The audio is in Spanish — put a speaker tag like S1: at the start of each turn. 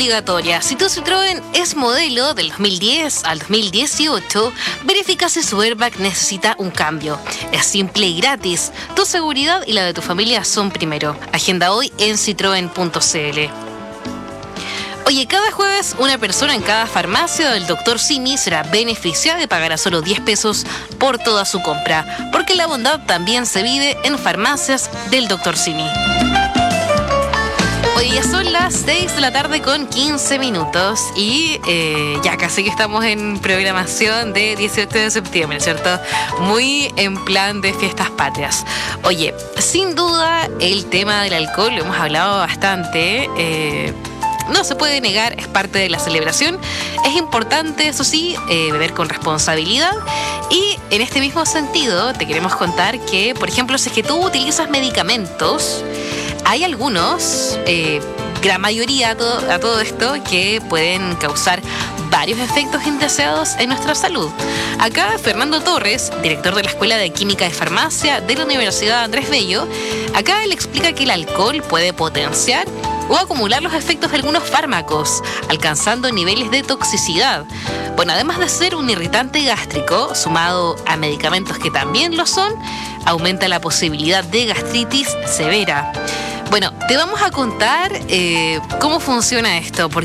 S1: obligatoria. Si tu Citroën es modelo del 2010 al 2018, verifica si su airbag necesita un cambio. Es simple y gratis. Tu seguridad y la de tu familia son primero. Agenda hoy en citroen.cl. Oye, cada jueves una persona en cada farmacia del Dr. Simi será beneficiada y pagará solo 10 pesos por toda su compra, porque la bondad también se vive en farmacias del Dr. Simi. Hoy ya son las 6 de la tarde con 15 minutos y ya casi que estamos en programación de 18 de septiembre, ¿cierto? Muy en plan de fiestas patrias. Oye, sin duda el tema del alcohol lo hemos hablado bastante. No se puede negar, es parte de la celebración. Es importante, eso sí, beber con responsabilidad. Y en este mismo sentido, te queremos contar que, por ejemplo, si es que tú utilizas medicamentos, hay algunos, gran mayoría a todo esto, que pueden causar varios efectos indeseados en nuestra salud. Acá Fernando Torres, director de la Escuela de Química y Farmacia de la Universidad Andrés Bello, acá él explica que el alcohol puede potenciar o acumular los efectos de algunos fármacos, alcanzando niveles de toxicidad. Bueno, además de ser un irritante gástrico, sumado a medicamentos que también lo son, aumenta la posibilidad de gastritis severa. Bueno, te vamos a contar cómo funciona esto,